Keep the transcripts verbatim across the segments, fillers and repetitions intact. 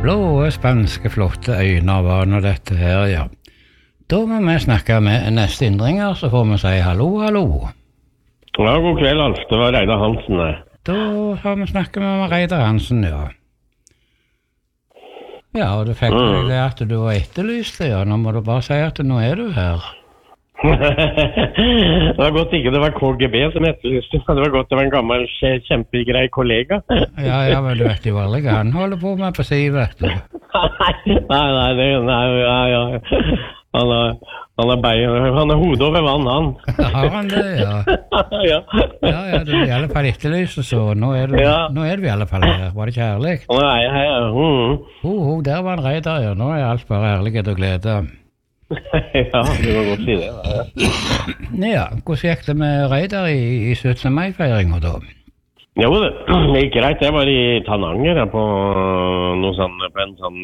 Blå spanske flotte øyne var nå dette her, ja. Da må vi snakke med neste innringer, så får vi si hallo, hallo. Ja, god kveld, Alf. Det var Reidar Hansen, det. Da har vi snakket med Reidar Hansen, ja. Ja, og du fikk mm. det at du var etterlyst, ja. Nå må du bare si at nå er du her. Det var godt ikke det var K G B som etterlyste. Det var godt det var en gammel kjempegrei kollega. Ja, ja, men du vet jo aldri hva han holder på med på siden, vet du. Nei, nei, det, nei, ja, ja. Han er, han er bein, han er hodet over vann, han. Har han det, ja? Ja. Ja, ja, du er i alle fall etterlyst, så nå er du, ja. Nå er du i alle fall her. Var det ikke herlig? Nei, hei, ja. Mm. Ho, ho, der var en Reidar, ja. Nå er alt bare herlighet og glede. Ja, du må godt si det. Ja, ja hvordan gikk det med Reidar i, i syttende mai-feiringen da? Jo, det, det gikk greit. Jeg var i Tananger på noe sånn, på en sånn,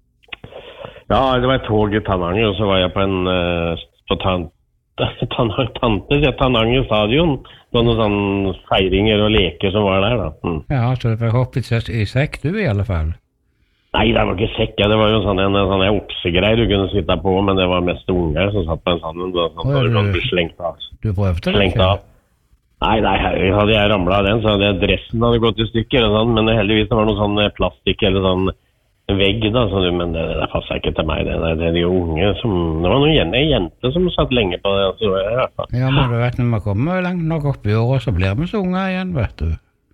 ja, det var et tog i Tananger, og så var jeg på en, på Tananger, Tante, Tananger stadion, på noen sånn feiringer og leker som var der da. Mm. Ja, så det var hoppet i sekk du i alle fall? Nei, det var ikke sekk, ja. Det var jo sånn en, en sånn oksegreier du kunne sitte på, men det var mest unger som satt på en sånn, sånn at du kan bli slengt av. Du prøvde det slengt av. Nei, nei, hadde jeg ramlet av den, så hadde jeg dressen hadde gått i stykker og sånn, men heldigvis det var noe sånn plastikk eller sånn vegg da, så, men det, det passet ikke til meg, det, det er de unge som, det var noen jente, jente som satt lenge på det, så jeg i hvert fall. Ja, men du vet, når vi kommer langt nok opp i året, så blir vi så unge igjen, vet du.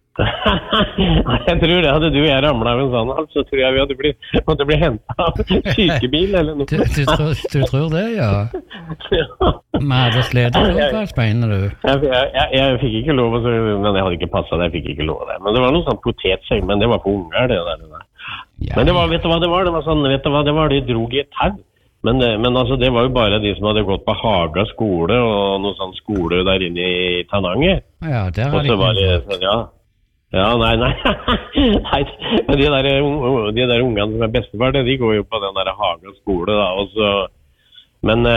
Jeg tror det hadde du og jeg ramlet av en sånn, så tror jeg vi hadde blitt, måtte bli hentet av sykebil eller noe. Du, du, tror, du tror det, ja? Ja. Men hadde sledet såpass, mener du? Jeg, jeg, jeg, jeg fikk ikke lov, men jeg hadde ikke passet det, jeg fikk ikke lov det. Men det var noe sånn potetseng, men det var for unger, det der. Det der. Ja. Men det var, vet du hva det var? Det var sånn, vet du hva det var? De drog i et tau. Men, men altså, det var jo bare de som hadde gått på Haga skole, og noe sånn skole der inne i Tananger. Ja, der har de ikke. Ja. Ja, nei, nei, nei, men de der, de der ungene som er bestefar, de går jo på den der Haga skole da, og så, men,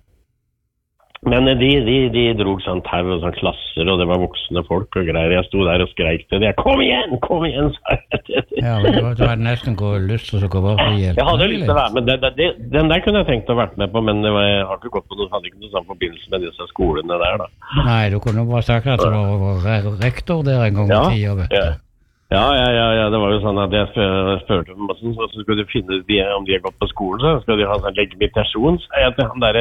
men de, de, de drog sånn tau og sånn klasser, og det var voksne folk og greier, jeg stod der og skreik til dem, kom igjen, kom igjen, sa jeg til dem. Ja, men du hadde nesten lyst til å gå bort og hjelpe. Jeg hadde lyst til å være med, det, det, den der kunne jeg tenkt å vært med på, men det var, jeg har ikke gått på noe, hadde ikke noe sånn forbindelse med disse skolene der da. Nei, du kunne bare sagt at du var rektor der en gang i tida, vet du. Ja. Ja, ja, ja, ja, det var jo sånn at jeg spør, spurte dem, så, så skulle du finne de, om de har gått på skolen, så skal de ha sånn legitimasjon, sa jeg til han der.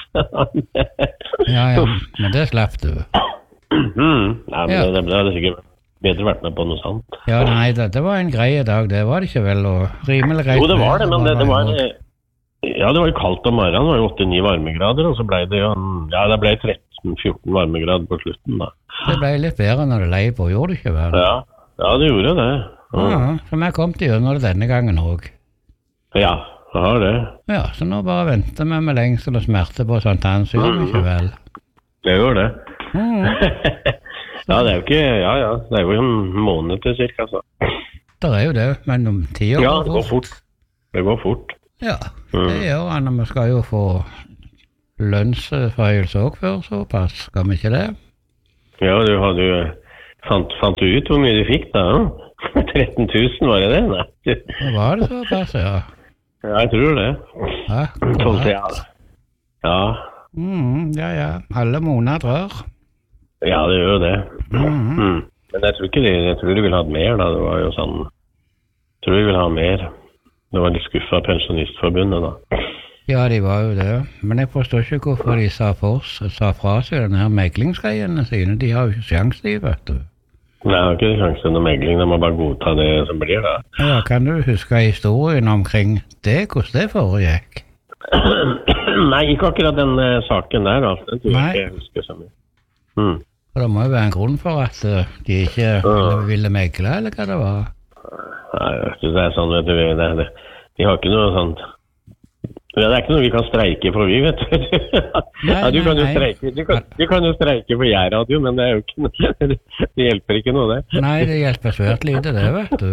Ja, ja, men det slapp du. Mm, nei, men ja. det, det hadde sikkert bedre vært med på noe sånt. Ja, nei, det, det var en greie dag, det var det ikke vel, og rimelig greit. Jo, det var det, men det, det var, ja, det var jo kaldt om morgenen, det var jo åtte ni varmegrader, og så ble det jo, ja, det ble tretten fjorten varmegrader på slutten da. Det ble litt bedre når det lei på, gjorde det ikke vel? Ja. Ja, det gjorde det. Ja, ja så vi kom til gjennom det denne gangen også. Ja, det har det. Ja, så nå bare venter vi med lengsel og smerte på sånt han, så gjør vi ikke vel. Det gjør det. Mm. Ja, det er jo ikke, ja, ja, det er jo en måned til cirka, så. Det er jo det, men om ti år. Ja, det går fort. Det går fort. Ja, det gjør han, og vi skal jo få lønnsforhøyelse også før, så pass, skal vi ikke det? Ja, du hadde jo... Fant, fant du ut hvor mye du fikk da? tretten tusen var det det? Nei. Det var det så pass, ja. Ja, jeg tror det. Ja, tolv til, ja. Ja. Mm, ja, ja. Alle måneder rør. Ja, det gjør det. Mm. Mm. Men jeg tror ikke de, jeg tror de ville ha mer da. Det var jo sånn, jeg tror de ville ha mer. Det var litt skuffet av Pensjonistforbundet da. Ja, de var jo det. Men jeg forstår ikke hvorfor de sa, for, sa fra seg denne her meglingsgreiene sine. De har jo ikke sjans de, vet du. Nei, jeg har ikke sjans til noe megling. De må bare godta det som blir da. Ja, kan du huske historien omkring det? Hvordan det foregikk? Nei, ikke akkurat den uh, saken der da. Den tror jeg ikke jeg husker så mye. Mm. Og det må jo være en grunn for at uh, de ikke ville, ville megle, eller hva det var? Nei, jeg vet ikke, det er sånn, vet du. Det, det, de har ikke noe sånt... Ja, det er ikke noe vi kan streike for vi, vet du. Nei, ja, du, kan jo streike, du, kan, du kan jo streike for jeg-radio, men det er jo ikke noe, det hjelper ikke noe det. Nei, det hjelper svært lite det, vet du.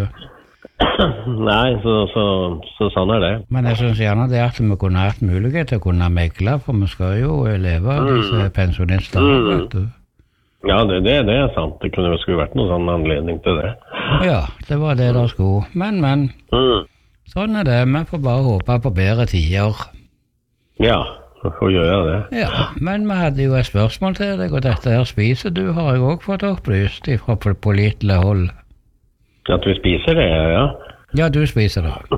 Nei, så, så, så sånn er det. Men jeg synes gjerne det at vi kunne hatt mulighet til å kunne megle, for vi skal jo leve av disse pensjonister, mm. vet du. Ja, det, det, det er sant. Det kunne jo skulle vært noen sånn anledning til det. Ja, det var det der skulle. Men, men... Mm. Sånn er det, vi får bare håpe på bedre tider. Ja, får gjøre det. Ja, men vi hadde jo et spørsmål til deg, og dette her spiser du, har jeg også fått opplyst fra pålitelig hold. At du spiser det, ja? Ja, du spiser det.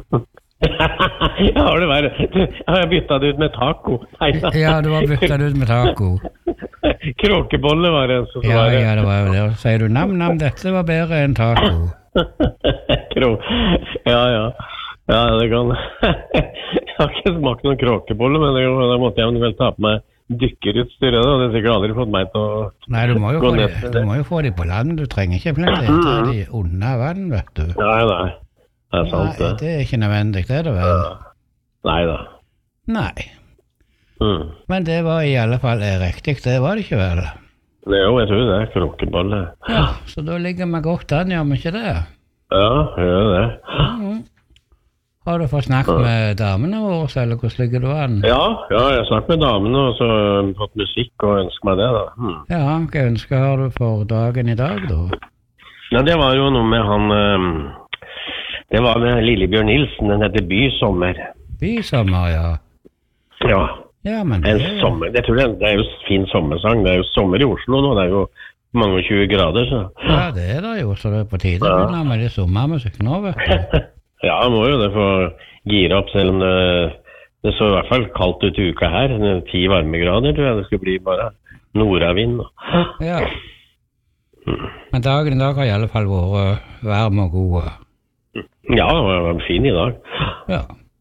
Ja, har det vært. Jeg har byttet det ut med taco. Neida. Ja, du har byttet det ut med taco. Kråkebolle var det. Så Ja, var det. ja, det var jo det. Og sier du nam-nam, dette var bedre enn taco. Krå... Ja, ja. Ja, det kan... Jeg har ikke smakt noen kråkebolle, men det, da måtte jeg vel ta på meg dykkerutstyret, og det har sikkert aldri fått meg til å Nei, du må jo gå få ned de, til du det. må jo få de på land, du trenger ikke plantere de under vann, vet du. Nei, nei. Det er sant, Nei, det. det er ikke nødvendig, det er det vel? Nei da. Nei, Mm. men det var i alle fall riktig, det var det ikke vel? Det er jo, jeg tror det er kråkebolle. Ja, så da ligger vi godt an, gjør vi ikke det? Ja, gjør det. Mhm. Har du fått snakket med damene våre, eller hvordan ligger du an? Ja, ja, jeg har snakket med damene, og så har jeg fått musikk og ønsket meg det, da. Mm. Ja, hva ønsker har du for dagen i dag, da? Ja, det var jo noe med han... øhm, det var med Lillebjørn Nilsen, den heter Bysommer. Bysommer, ja. Ja, Ja, men en det er jo... sommer. Jeg tror det, det er jo fin sommersang. Det er jo sommer i Oslo nå, det er jo mange og tjue grader, så... Ja, det er det jo, så det er på tide å begynne med det sommermusikk nå, vet du. Ja, jeg må jo det for å gire opp, selv om det, det så i hvert fall kaldt ut i uka her. Ti varmegrader, tror jeg det skal bli bare nordavind. Ja. Men dagen i dag har i alle fall vært varm og god. Ja, det var, var fin i dag. Ja.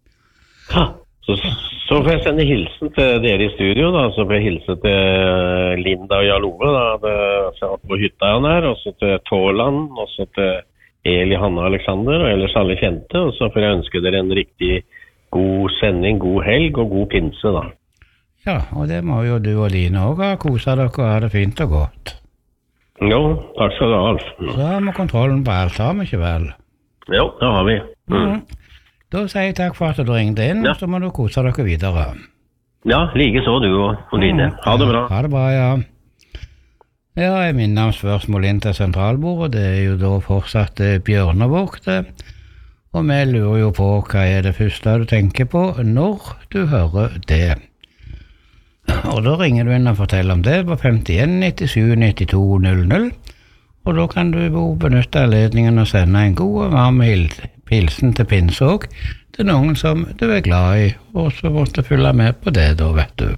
Så, så får jeg sende hilsen til dere i studio, da. Så får jeg hilse til Linda og Jarl Ove, da. Det, så på hytta han er, og så til Tåland, og så til Eli, Hanne og Alexander, og ellers alle kjente. Og så får jeg ønske dere en riktig god sending, god helg og god pinse, da. Ja, og det må jo du og Line også ha. Koset dere og ha det fint og godt. Jo, takk skal du ha, Alf. Så har vi kontrollen på alt, har vi ikke vel? Jo, det har vi. Mm. Mm. Da sier jeg takk for at du ringte inn, Ja. og så må du kose dere videre. Ja, like så du og, og Line. Ha det bra. Ha det bra, ja. Ja, jeg minner om spørsmål inn til sentralbordet. Det er jo da fortsatt eh, bjørnevåkte. Og vi lurer jo på hva er det første du tenker på når du hører det. Og da ringer du inn og forteller om det på femtien nittisju nittito null null. Og da kan du jo benytte anledningen og sende en god og varm hil- hilsen til pinse også, til noen som du er glad i, og så måtte følge med på det da, vet du.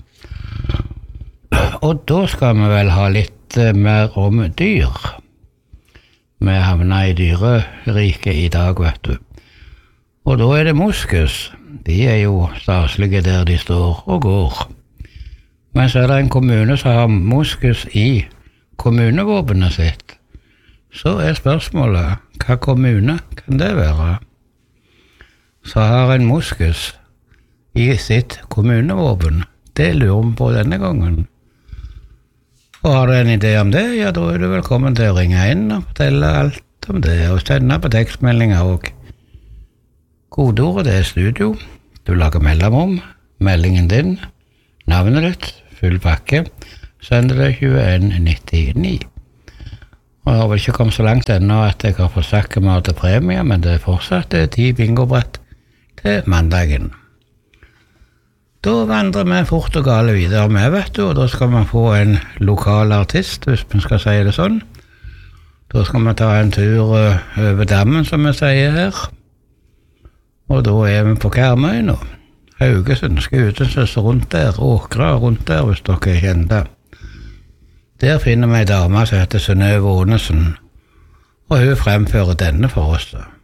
Og da skal vi vel ha litt mer om dyr. Vi havner i dyreriket i dag, vet du. Og da er det moskus. De er jo staslige der de står og går. Men så er det en kommune som har moskus i kommunevåpenet sitt. Så er spørsmålet, hva kommune kan det være? Så har en moskus i sitt kommunevåpen. Det lurer vi på denne gangen. Og har du en idé om det, ja, da er du velkommen til å ringe inn og fortelle alt om det, og sende på tekstmeldinger også. Kodeordet det er studio, du lager mellomrom, meldingen din, navnet ditt, full pakke, sender det tjueen nittini. Og jeg har vel ikke kommet så langt ennå at jeg har fått sagt meg til premie, men det er fortsatt ti bingobrett til mandagen. Da vandrer vi fort og gale videre med, vet du, og da skal vi få en lokal artist, hvis vi skal si det sånn. Da skal vi ta en tur over dammen, som vi sier her. Og da er vi på Karmøy nå. Haugesund, Skudenes rundt der, Åkra rundt der, hvis dere kjenner det. Der finner vi en dame som heter Synnøve Ånesen, og hun fremfører denne for oss.